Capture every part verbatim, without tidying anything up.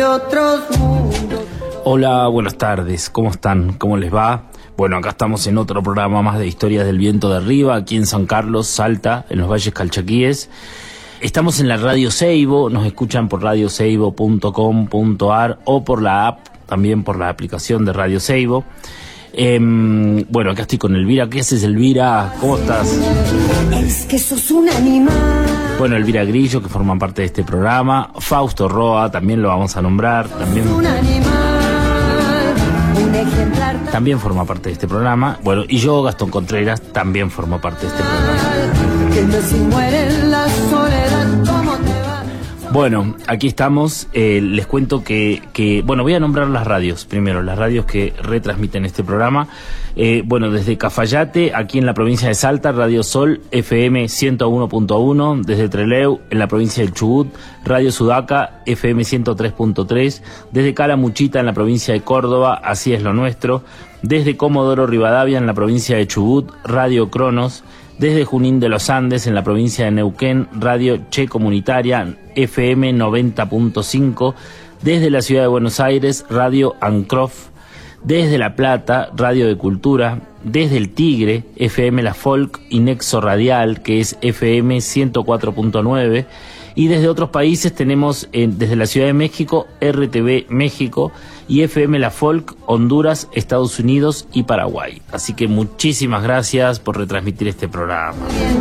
Hola, buenas tardes, ¿cómo están? ¿Cómo les va? Bueno, acá estamos en otro programa más de Historias del Viento de Arriba, aquí en San Carlos, Salta, en los Valles Calchaquíes. Estamos en la Radio Seibo, nos escuchan por radio seibo punto com punto a r o por la app, también por la aplicación de Radio Seibo. Eh, bueno, acá estoy con Elvira. ¿Qué haces, Elvira? ¿Cómo estás? Es que sos un animal. Bueno, Elvira Grillo, que forma parte de este programa. Fausto Roa, también lo vamos a nombrar. También, un animal, un ejemplar. También forma parte de este programa. Bueno, y yo, Gastón Contreras, también formo parte de este programa. Que no se muere en la soledad, ¿cómo te va? Bueno, aquí estamos. Eh, les cuento que, que, bueno, voy a nombrar las radios primero, las radios que retransmiten este programa. Eh, bueno, desde Cafayate, aquí en la provincia de Salta, Radio Sol, F M ciento uno punto uno. Desde Trelew, en la provincia del Chubut, Radio Sudaca, F M ciento tres punto tres. Desde Calamuchita, en la provincia de Córdoba, Así es lo nuestro. Desde Comodoro Rivadavia, en la provincia de Chubut, Radio Cronos. Desde Junín de los Andes, en la provincia de Neuquén, Radio Che Comunitaria, F M noventa punto cinco. Desde la ciudad de Buenos Aires, Radio Ancrof. Desde La Plata, Radio de Cultura. Desde El Tigre, F M La Folk y Nexo Radial, que es F M ciento cuatro punto nueve. Y desde otros países tenemos, eh, desde la Ciudad de México, R T V México y F M La Folk, Honduras, Estados Unidos y Paraguay. Así que muchísimas gracias por retransmitir este programa.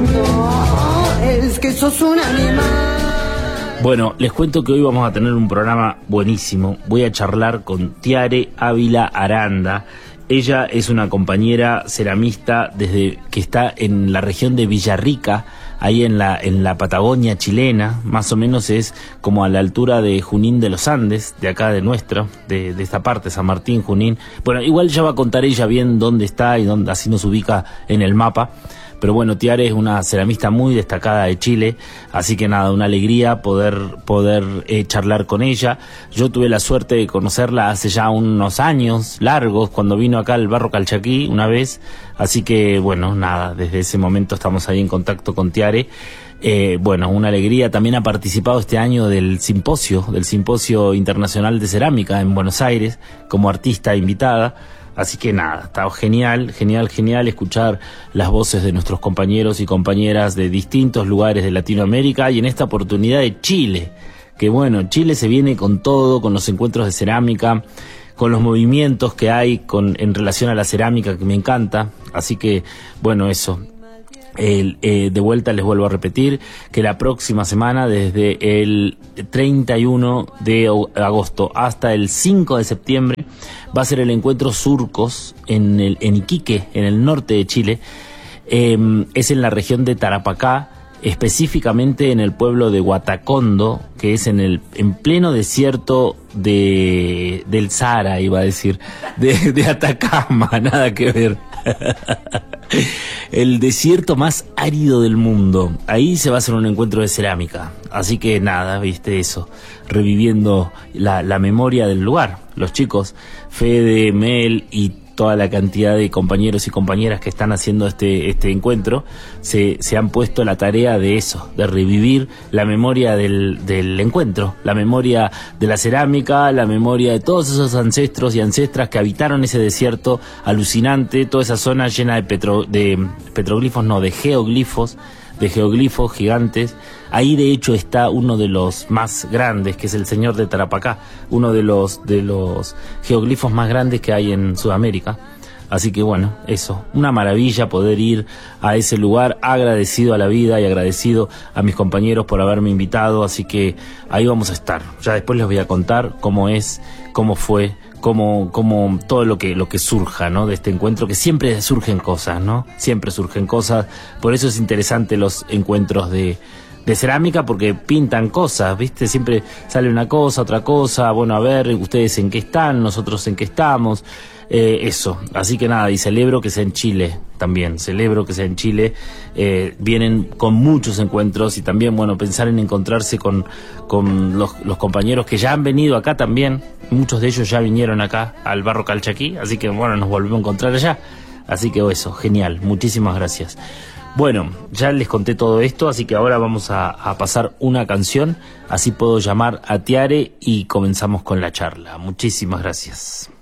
Es que sos un animal. Bueno, les cuento que hoy vamos a tener un programa buenísimo. Voy a charlar con Tiare Ávila Aranda. Ella es una compañera ceramista desde que está en la región de Villarrica, ahí en la en la Patagonia chilena, más o menos es como a la altura de Junín de los Andes, de acá de nuestro, de, de esta parte, San Martín, Junín. Bueno, igual ya va a contar ella bien dónde está y dónde, así nos ubica en el mapa. Pero bueno, Tiare es una ceramista muy destacada de Chile, así que nada, una alegría poder poder eh, charlar con ella. Yo tuve la suerte de conocerla hace ya unos años largos, cuando vino acá al Barro Calchaquí una vez, así que bueno, nada, desde ese momento estamos ahí en contacto con Tiare. Eh, bueno, una alegría. También ha participado este año del simposio, del Simposio Internacional de Cerámica en Buenos Aires, como artista invitada. Así que nada, está genial, genial, genial escuchar las voces de nuestros compañeros y compañeras de distintos lugares de Latinoamérica y en esta oportunidad de Chile, que bueno, Chile se viene con todo, con los encuentros de cerámica, con los movimientos que hay con, en relación a la cerámica, que me encanta. Así que bueno, eso. El, eh, de vuelta les vuelvo a repetir que la próxima semana, desde el treinta y uno de agosto hasta el cinco de septiembre, va a ser el encuentro Surcos en, el, en Iquique, en el norte de Chile. Eh, es en la región de Tarapacá, específicamente en el pueblo de Huatacondo, que es en el en pleno desierto de del Sahara, iba a decir, de, de Atacama, nada que ver. El desierto más árido del mundo. Ahí se va a hacer un encuentro de cerámica. Así que nada, viste eso, reviviendo la, la memoria del lugar. Los chicos, Fede, Mel y toda la cantidad de compañeros y compañeras que están haciendo este este encuentro se, se han puesto la tarea de eso, de revivir la memoria del, del encuentro, la memoria de la cerámica, la memoria de todos esos ancestros y ancestras que habitaron ese desierto alucinante, toda esa zona llena de, petro, de petroglifos, no, de geoglifos, de geoglifos gigantes. Ahí de hecho está uno de los más grandes, que es el Señor de Tarapacá, uno de los de los geoglifos más grandes que hay en Sudamérica. Así que bueno, eso, una maravilla poder ir a ese lugar, agradecido a la vida y agradecido a mis compañeros por haberme invitado, así que ahí vamos a estar. Ya después les voy a contar cómo es, cómo fue, cómo, cómo todo lo que, lo que surja, ¿no? De este encuentro, que siempre surgen cosas, ¿no? Siempre surgen cosas, por eso es interesante los encuentros de de cerámica, porque pintan cosas, ¿viste? Siempre sale una cosa, otra cosa, bueno, a ver, ustedes en qué están, nosotros en qué estamos, eh, eso, así que nada, y celebro que sea en Chile también, celebro que sea en Chile, eh, vienen con muchos encuentros y también, bueno, pensar en encontrarse con, con los, los compañeros que ya han venido acá también, muchos de ellos ya vinieron acá al Barro Calchaquí, así que bueno, nos volvemos a encontrar allá, así que eso, genial, muchísimas gracias. Bueno, ya les conté todo esto, así que ahora vamos a, a pasar una canción, así puedo llamar a Tiare y comenzamos con la charla. Muchísimas gracias.